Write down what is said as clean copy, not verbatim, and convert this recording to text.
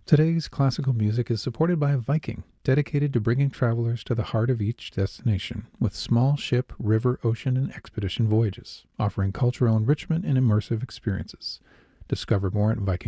Today's classical music is supported by Viking, dedicated to bringing travelers to the heart of each destination, with small ship, river, ocean, and expedition voyages, offering cultural enrichment and immersive experiences. Discover more at Viking.